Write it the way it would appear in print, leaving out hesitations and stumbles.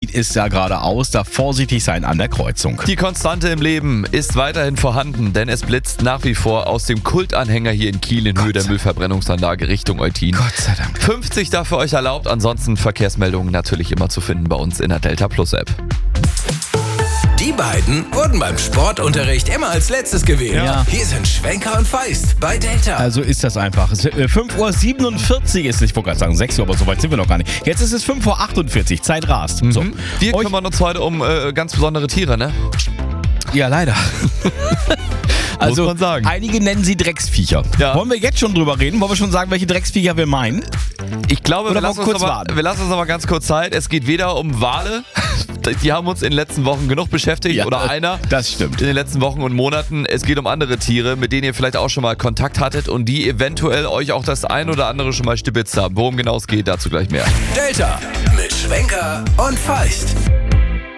sieht es da gerade aus? Da vorsichtig sein an der Kreuzung. Die Konstante im Leben ist weiterhin vorhanden, denn es blitzt nach wie vor aus dem Kultanhänger hier in Kiel in Höhe der Müllverbrennungsanlage Richtung Eutin. Gott sei Dank. 50 dafür euch erlaubt, ansonsten Verkehrsmeldungen natürlich immer zu finden bei uns in der Delta Plus App. Die beiden wurden beim Sportunterricht immer als letztes gewählt. Ja. Hier sind Schwenker und Feist bei Delta. Also ist das einfach. 5:47 Uhr ist, ich wollte gerade sagen 6 Uhr, aber so weit sind wir noch gar nicht. Jetzt ist es 5:48 Uhr, Zeit rast. So. Wir kümmern uns heute um ganz besondere Tiere, ne? Ja, leider. Also, Muss man sagen. einige nennen sie Drecksviecher. Ja. Wollen wir jetzt schon drüber reden? Wollen wir schon sagen, welche Drecksviecher wir meinen? Ich glaube, Oder wir lassen uns aber ganz kurz Zeit. Es geht weder um Wale, die haben uns in den letzten Wochen genug beschäftigt, Ja, oder einer. das stimmt. In den letzten Wochen und Monaten. Es geht um andere Tiere, mit denen ihr vielleicht auch schon mal Kontakt hattet und die eventuell euch auch das ein oder andere schon mal stibitzt haben. Worum genau es geht, dazu gleich mehr. Delta mit Schwenker und Feist.